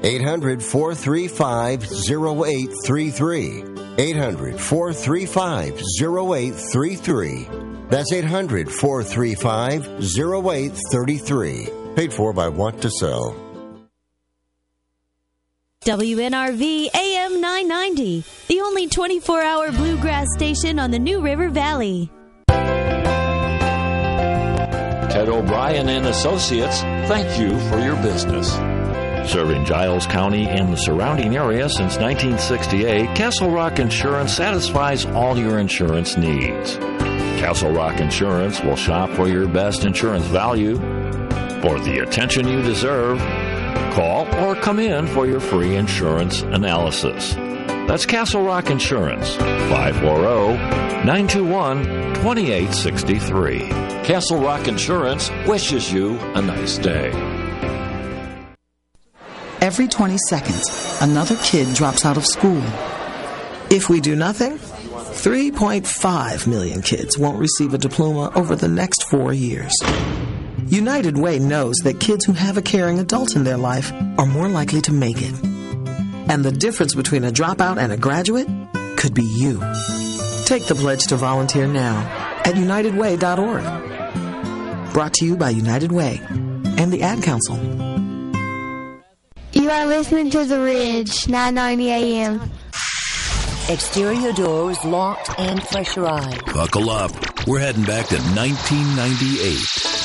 800-435-0833. 800-435-0833. That's 800-435-0833. Paid for by Want to Sell. WNRV AM 990, the only 24-hour bluegrass station on the New River Valley. Ted O'Brien and Associates, thank you for your business. Serving Giles County and the surrounding area since 1968, Castle Rock Insurance satisfies all your insurance needs. Castle Rock Insurance will shop for your best insurance value for the attention you deserve. Call or come in for your free insurance analysis. That's Castle Rock Insurance, 540-921-2863. Castle Rock Insurance wishes you a nice day. Every 20 seconds, another kid drops out of school. If we do nothing, 3.5 million kids won't receive a diploma over the next 4 years. United Way knows that kids who have a caring adult in their life are more likely to make it. And the difference between a dropout and a graduate could be you. Take the pledge to volunteer now at unitedway.org. Brought to you by United Way and the Ad Council. You are listening to The Ridge, 990 AM. Exterior doors locked and pressurized. Buckle up. We're heading back to 1998.